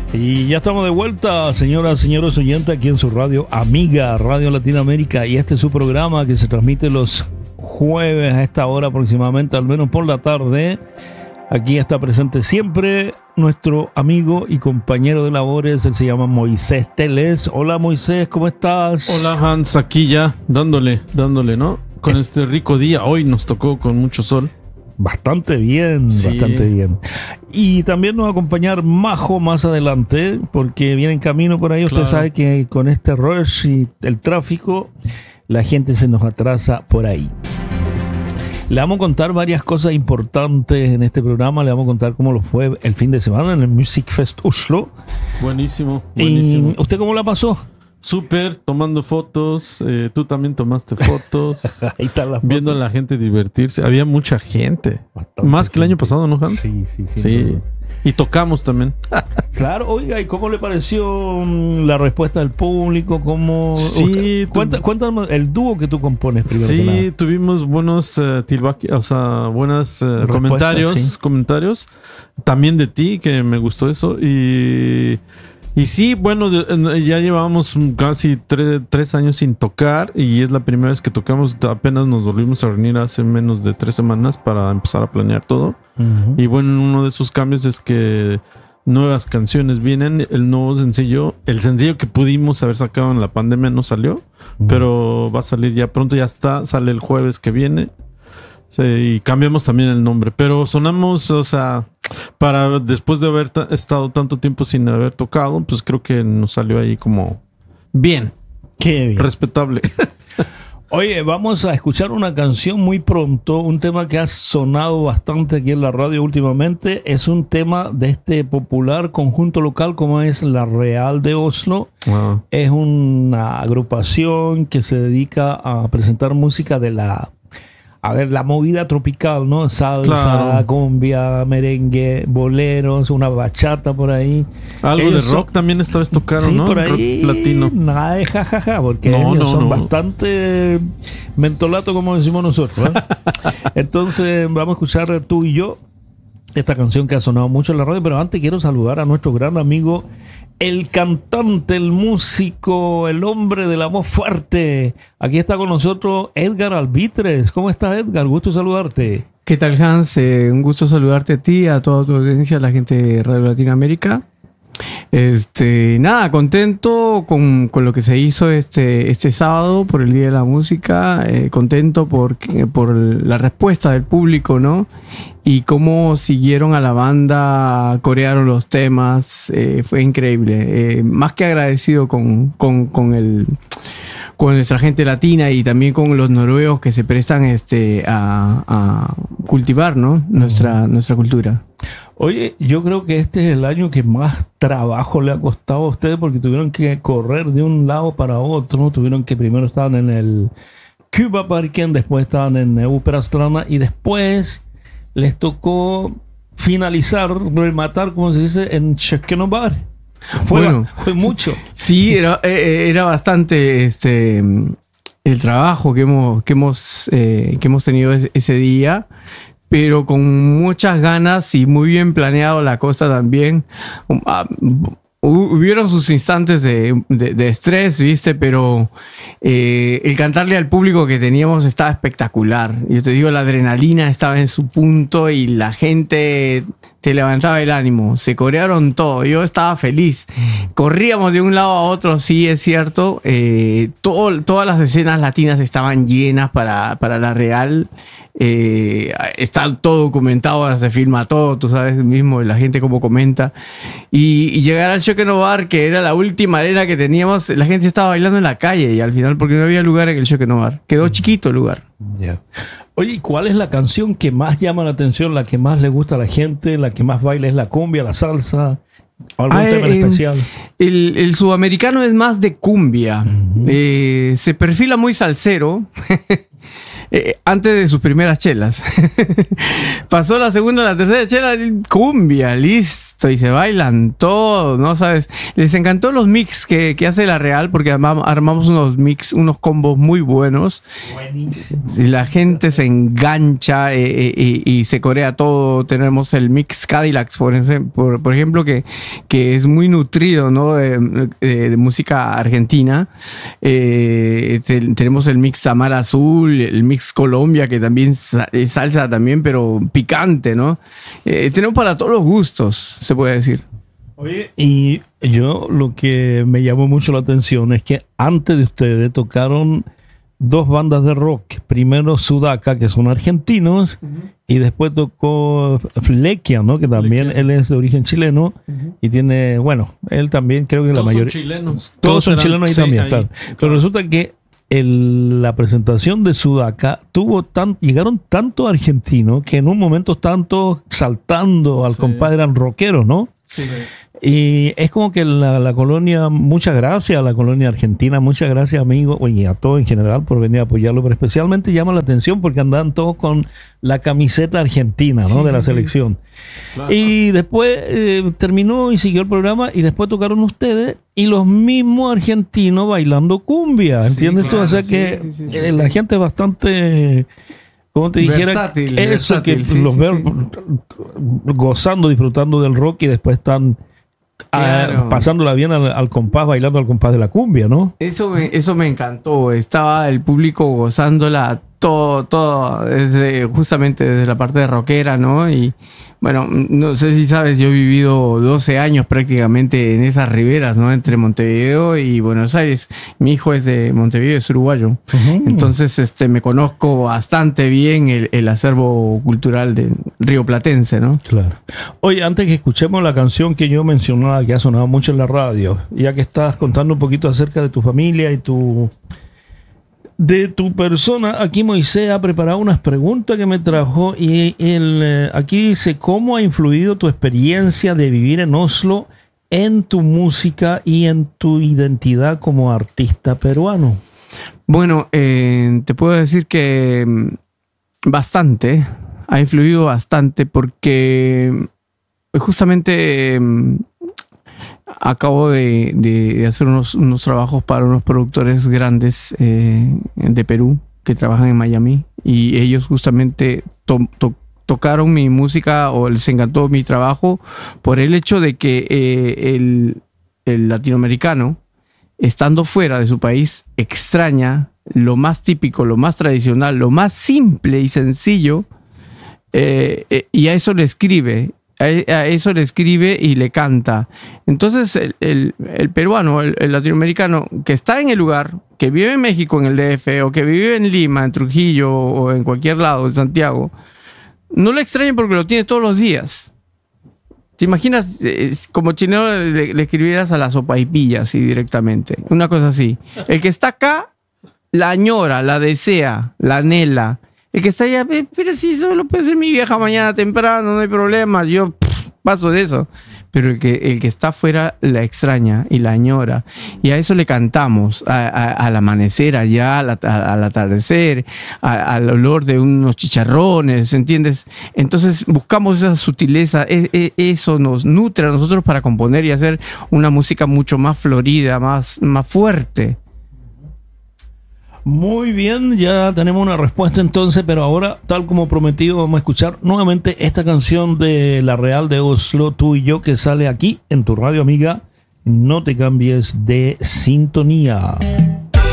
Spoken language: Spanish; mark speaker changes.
Speaker 1: Y ya estamos de vuelta, señoras, señores oyentes, aquí en su radio amiga, Radio Latinoamérica. Y este es su programa que se transmite los jueves a esta hora aproximadamente, al menos por la tarde. Aquí está presente siempre nuestro amigo y compañero de labores, él se llama Moisés Teles. Hola Moisés, ¿cómo estás?
Speaker 2: Hola Hans, aquí ya, dándole, ¿no? Con este rico día, hoy nos tocó con mucho sol.
Speaker 1: Bastante bien, sí. Bastante bien. Y también nos va a acompañar Majo más adelante, porque viene en camino por ahí. Usted sabe que con este rush y el tráfico, la gente se nos atrasa por ahí. Le vamos a contar varias cosas importantes en este programa. Le vamos a contar cómo lo fue el fin de semana en el Music Fest Oslo.
Speaker 2: Buenísimo, buenísimo.
Speaker 1: ¿Y usted cómo la pasó?
Speaker 2: Súper, tomando fotos. Tú también tomaste fotos.
Speaker 1: Ahí está la foto.
Speaker 2: Viendo a la gente divertirse. Había mucha gente. Bastante más que el año pasado, ¿no, Hans?
Speaker 1: Sí.
Speaker 2: Y tocamos también.
Speaker 1: Claro, oiga, ¿y cómo le pareció la respuesta del público? ¿Cómo?
Speaker 2: Sí,
Speaker 1: cuéntame el dúo que tú compones primero.
Speaker 2: Sí, tuvimos buenos buenos comentarios. También de ti, que me gustó eso. Y sí, bueno, ya llevábamos casi 3 años sin tocar y es la primera vez que tocamos. Apenas nos volvimos a reunir hace menos de 3 semanas para empezar a planear todo. Uh-huh. Y bueno, uno de esos cambios es que nuevas canciones vienen. El nuevo sencillo, el sencillo que pudimos haber sacado en la pandemia no salió, pero va a salir ya pronto, ya está, sale el jueves que viene. Sí, y cambiamos también el nombre, pero sonamos, o sea, para después de haber estado tanto tiempo sin haber tocado, pues creo que nos salió ahí como bien.
Speaker 1: Qué bien.
Speaker 2: Respetable.
Speaker 1: Oye, vamos a escuchar una canción muy pronto, un tema que ha sonado bastante aquí en la radio últimamente. Es un tema de este popular conjunto local como es La Real de Oslo. Wow. Es una agrupación que se dedica a presentar música de la movida tropical, ¿no? Salsa, claro. Cumbia, merengue, boleros, una bachata por ahí.
Speaker 2: Algo ellos de rock también esta vez tocaron,
Speaker 1: sí,
Speaker 2: ¿no?
Speaker 1: Por ahí,
Speaker 2: rock latino.
Speaker 1: Nada de jajaja, porque ellos son bastante mentolato, como decimos nosotros, ¿eh? Entonces, vamos a escuchar tú y yo esta canción que ha sonado mucho en la radio, pero antes quiero saludar a nuestro gran amigo, el cantante, el músico, el hombre de la voz fuerte. Aquí está con nosotros Edgar Albitres. ¿Cómo estás, Edgar? Gusto saludarte.
Speaker 3: ¿Qué tal, Hans? Un gusto saludarte a ti, a toda tu audiencia, a la gente de Radio Latinoamérica. Nada, contento con lo que se hizo este sábado por el Día de la Música, contento por la respuesta del público, ¿no? Y cómo siguieron a la banda, corearon los temas, fue increíble. Más que agradecido con nuestra gente latina y también con los noruegos que se prestan a cultivar, ¿no? nuestra cultura.
Speaker 1: Oye, yo creo que este es el año que más trabajo le ha costado a ustedes porque tuvieron que correr de un lado para otro, ¿no? Tuvieron que primero estaban en el Cuba Parken, después estaban en Ópera Strana y después les tocó finalizar, rematar, como se dice, en Kökenebar. Fue mucho.
Speaker 3: Sí, era bastante el trabajo que hemos tenido ese día, pero con muchas ganas y muy bien planeado la cosa también. Hubieron sus instantes de estrés, ¿viste? Pero el cantarle al público que teníamos estaba espectacular. Yo te digo, la adrenalina estaba en su punto y la gente te levantaba el ánimo. Se corearon todo. Yo estaba feliz. Corríamos de un lado a otro, sí, es cierto. Todas las escenas latinas estaban llenas para la Real. Está todo documentado, se filma todo, tú sabes mismo, la gente como comenta. Y llegar al Kökenebar, que era la última arena que teníamos, la gente estaba bailando en la calle y al final, porque no había lugar en el Kökenebar. Quedó chiquito el lugar.
Speaker 1: Yeah. Oye, ¿y cuál es la canción que más llama la atención, la que más le gusta a la gente, la que más baila? ¿Es la cumbia, la salsa? ¿Algún tema en especial?
Speaker 3: El sudamericano es más de cumbia. Uh-huh. Se perfila muy salsero. antes de sus primeras chelas. Pasó la segunda, la tercera chela, cumbia, listo, y se bailan todo, ¿no? ¿Sabes? Les encantó los mix que hace La Real, porque armamos unos mix, unos combos muy buenos. Buenísimo. Y la gente se engancha y se corea todo. Tenemos el mix Cadillacs, por ejemplo, que es muy nutrido, ¿no? De música argentina. Tenemos el mix Samara Azul, el mix Colombia, que también es salsa también, pero picante, ¿no? Tenemos para todos los gustos, se puede decir.
Speaker 1: Oye, y yo lo que me llamó mucho la atención es que antes de ustedes tocaron dos bandas de rock. Primero Sudaca, que son argentinos, y después tocó Flequia, ¿no? Que también él es de origen chileno y tiene, bueno, él también creo que la mayoría... Todos son chilenos ahí también, claro. Pero resulta que la presentación de Sudaca llegaron tanto argentinos que en un momento estaban todos saltando al compadre, eran rockeros, ¿no? Sí. Y es como que la colonia, muchas gracias a la colonia argentina, muchas gracias amigos, y a todos en general por venir a apoyarlo, pero especialmente llama la atención porque andaban todos con la camiseta argentina, ¿no? De la selección. Claro. Y después terminó y siguió el programa y después tocaron ustedes y los mismos argentinos bailando cumbia, ¿entiendes tú? O sea que la gente es bastante... Como te dijera, versátil, que los veo gozando, disfrutando del rock y después están pasándola bien al compás, bailando al compás de la cumbia, ¿no?
Speaker 3: Eso me encantó. Estaba el público gozándola todo justamente desde la parte de rockera, ¿no? Y bueno, no sé si sabes, yo he vivido 12 años prácticamente en esas riberas, ¿no? Entre Montevideo y Buenos Aires. Mi hijo es de Montevideo, es uruguayo. Entonces, me conozco bastante bien el acervo cultural del rioplatense, ¿no?
Speaker 1: Claro. Oye, antes que escuchemos la canción que yo mencionaba, que ha sonado mucho en la radio, ya que estás contando un poquito acerca de tu familia y de tu persona, aquí Moisés ha preparado unas preguntas que me trajo y aquí dice, ¿cómo ha influido tu experiencia de vivir en Oslo en tu música y en tu identidad como artista peruano?
Speaker 3: Bueno, te puedo decir que bastante, ha influido bastante porque justamente... acabo de hacer unos trabajos para unos productores grandes de Perú que trabajan en Miami y ellos justamente tocaron mi música o les encantó mi trabajo por el hecho de que el latinoamericano, estando fuera de su país, extraña lo más típico, lo más tradicional, lo más simple y sencillo, y a eso le escribe. A eso le escribe y le canta. Entonces el peruano, el latinoamericano que está en el lugar, que vive en México, en el DF, o que vive en Lima, en Trujillo, o en cualquier lado, en Santiago, no le extraña porque lo tiene todos los días. ¿Te imaginas como chileno le escribieras a la sopaipilla así directamente? Una cosa así. El que está acá la añora, la desea, la anhela. El que está allá, pero si solo puede ser mi vieja mañana temprano, no hay problema, yo paso de eso. Pero el que está afuera la extraña y la añora. Y a eso le cantamos, al amanecer allá, al atardecer, al olor de unos chicharrones, ¿entiendes? Entonces buscamos esa sutileza, eso nos nutre a nosotros para componer y hacer una música mucho más florida, más fuerte.
Speaker 1: Muy bien, ya tenemos una respuesta entonces, pero ahora, tal como prometido, vamos a escuchar nuevamente esta canción de La Real de Oslo, Tú y Yo, que sale aquí en tu radio amiga. No te cambies de sintonía.